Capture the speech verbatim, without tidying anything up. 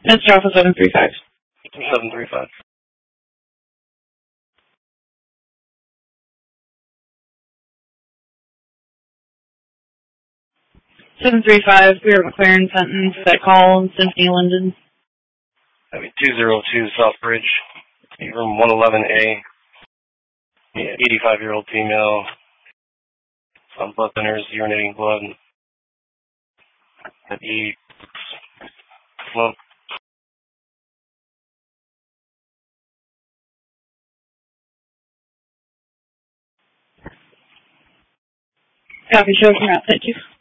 That's Alpha seven three five. seven three five. seven three five, we are McLaren Fenton for that call in Symphony Linden. That'd be two oh two Southbridge, room one eleven A. Yeah, eighty-five-year-old female. Some blood thinners, urinating blood. And E. Smoke. Copy, show from out. Thank you.